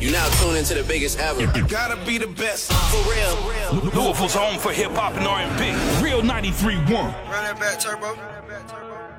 You now tune into the biggest ever. Gotta be the best, for real. Louisville's home for hip hop and R&B. Real 93.1. Run that back, Turbo.